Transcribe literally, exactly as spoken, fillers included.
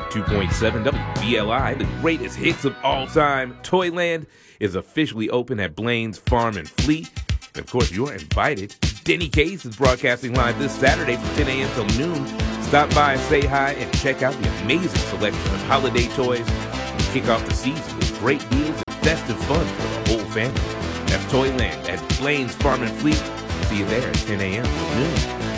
two point seven W B L I, the greatest hits of all time. Toyland is officially open at Blaine's Farm and Fleet. And of course, you're invited. Denny Case is broadcasting live this Saturday from ten a.m. till noon. Stop by, say hi, and check out the amazing selection of holiday toys. And kick off the season with great deals and festive fun for the whole family. That's Toyland at Blaine's Farm and Fleet. See you there at ten a.m. till noon.